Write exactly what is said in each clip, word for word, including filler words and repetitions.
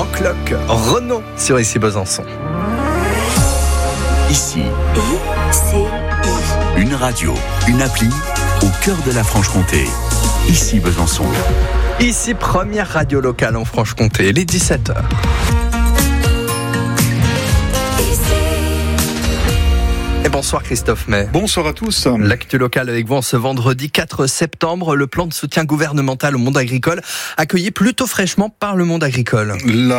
En cloque, Renaud sur Ici Besançon. Ici, I C I. une radio, une appli au cœur de la Franche-Comté. Ici Besançon. Ici, première radio locale en Franche-Comté, les dix-sept heures. Et bonsoir Christophe May. Bonsoir à tous. L'actu locale avec vous en ce vendredi quatre septembre. Le plan de soutien gouvernemental au monde agricole accueilli plutôt fraîchement par le monde agricole.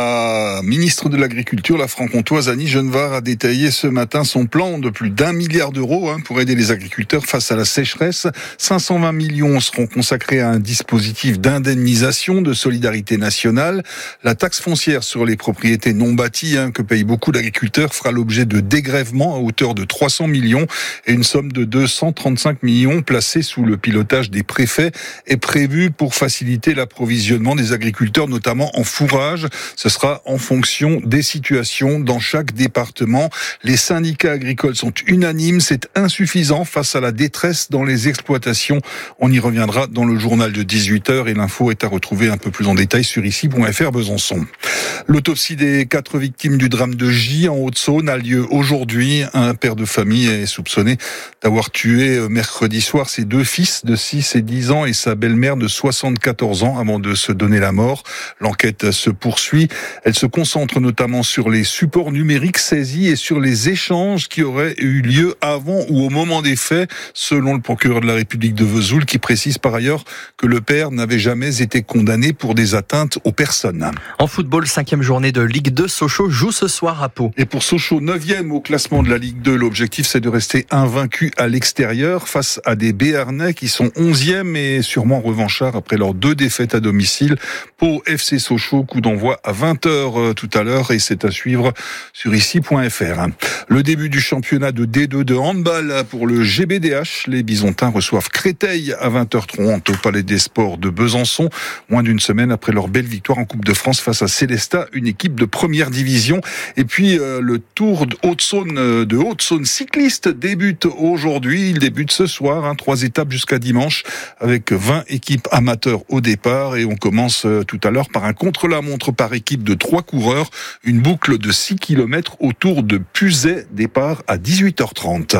La ministre de l'Agriculture, la franc-comtoise Annie Genevard, a détaillé ce matin son plan de plus d'un milliard d'euros hein, pour aider les agriculteurs face à la sécheresse. cinq cent vingt millions seront consacrés à un dispositif d'indemnisation de solidarité nationale. La taxe foncière sur les propriétés non bâties hein, que payent beaucoup d'agriculteurs fera l'objet de dégrèvements à hauteur de trois cents millions et une somme de deux cent trente-cinq millions placée sous le pilotage des préfets est prévue pour faciliter l'approvisionnement des agriculteurs, notamment en fourrage. Ce sera en fonction des situations dans chaque département. Les syndicats agricoles sont unanimes, c'est insuffisant face à la détresse dans les exploitations. On y reviendra dans le journal de dix-huit heures et l'info est à retrouver un peu plus en détail sur ici point f r Besançon. L'autopsie des quatre victimes du drame de J en Haute-Saône a lieu aujourd'hui. Un père de famille est soupçonné d'avoir tué mercredi soir ses deux fils de six et dix ans et sa belle-mère de soixante-quatorze ans avant de se donner la mort. L'enquête se poursuit. Elle se concentre notamment sur les supports numériques saisis et sur les échanges qui auraient eu lieu avant ou au moment des faits, selon le procureur de la République de Vesoul, qui précise par ailleurs que le père n'avait jamais été condamné pour des atteintes aux personnes. En football, cinquième journée de Ligue deux, Sochaux joue ce soir à Pau. Et pour Sochaux, neuvième au classement de la Ligue deux, l'objectif c'est de rester invaincu à l'extérieur face à des Béarnais qui sont onzième et sûrement revanchards après leurs deux défaites à domicile. Pau F C Sochaux, coup d'envoi à vingt heures tout à l'heure et c'est à suivre sur ici point f r. Le début du championnat de D deux de handball pour le G B D H. Les Bisontins reçoivent Créteil à vingt heures trente au Palais des Sports de Besançon, moins d'une semaine après leur belle victoire en Coupe de France face à Célestat, une équipe de première division. Et puis euh, le Tour de Haute-Saône de Haute-Saône cycliste débute aujourd'hui. Il débute ce soir, hein, trois étapes jusqu'à dimanche avec vingt équipes amateurs au départ et on commence euh, tout à l'heure par un contre-la-montre par équipe de trois coureurs, une boucle de six kilomètres autour de Puzet, départ à dix-huit heures trente.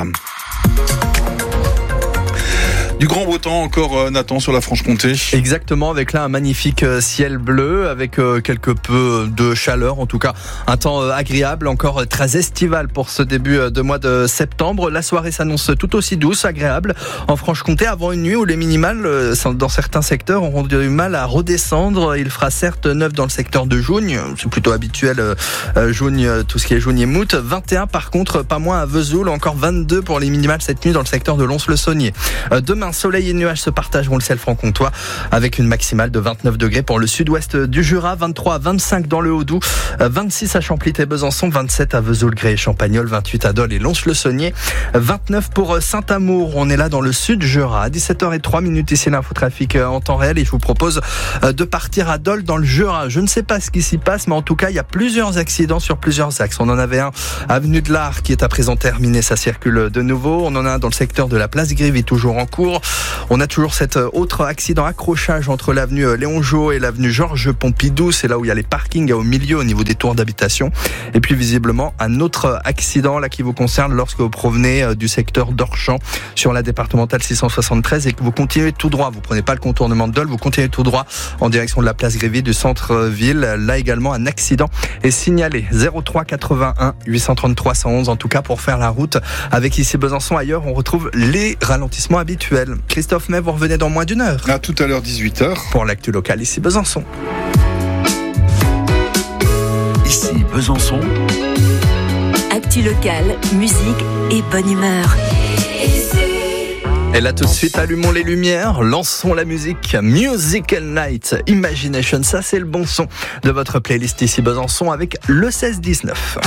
Du grand beau temps encore, Nathan, sur la Franche-Comté. Exactement, avec là un magnifique ciel bleu, avec quelque peu de chaleur, en tout cas un temps agréable, encore très estival pour ce début de mois de septembre. La soirée s'annonce tout aussi douce, agréable en Franche-Comté, avant une nuit où les minimales, dans certains secteurs, auront du mal à redescendre. Il fera certes neuf dans le secteur de Jougne, c'est plutôt habituel, Jougne, tout ce qui est Jougne et Mout. vingt et un par contre, pas moins à Vesoul, encore vingt-deux pour les minimales cette nuit dans le secteur de Lons-le-Saunier. Demain, soleil et nuages se partageront le ciel franc-comtois avec une maximale de vingt-neuf degrés pour le sud-ouest du Jura, vingt-trois à vingt-cinq dans le Haut-Doubs, vingt-six à Champlit et Besançon, vingt-sept à Vesoul, Grès et Champagnole, vingt-huit à Dole et Lons-le-Saunier, vingt-neuf pour Saint-Amour. On est là dans le sud Jura. À dix-sept heures trois ici l'infotrafic en temps réel et je vous propose de partir à Dole dans le Jura. Je ne sais pas ce qui s'y passe, mais en tout cas, il y a plusieurs accidents sur plusieurs axes. On en avait un avenue de l'Art qui est à présent terminé, ça circule de nouveau. On en a un dans le secteur de la place Grivy, toujours en cours. On a toujours cet autre accident accrochage entre l'avenue Léon Jo et l'avenue Georges Pompidou. C'est là où il y a les parkings au milieu au niveau des tours d'habitation. Et puis visiblement un autre accident là qui vous concerne lorsque vous provenez du secteur d'Orchamps sur la départementale six cent soixante-treize et que vous continuez tout droit. Vous prenez pas le contournement de Dole, vous continuez tout droit en direction de la place Grivy du centre-ville. Là également un accident est signalé. zéro trois quatre-vingt-un huit cent trente-trois cent onze en tout cas pour faire la route avec ici Besançon. Ailleurs on retrouve les ralentissements habituels. Christophe May, vous revenez dans moins d'une heure. À tout à l'heure, dix-huit heures. Pour l'actu locale ici Besançon. Ici Besançon. Actu locale, musique et bonne humeur. Et là tout de suite, allumons les lumières, lançons la musique. Musical Night, Imagination, ça c'est le bon son de votre playlist ici Besançon avec le seize dix-neuf.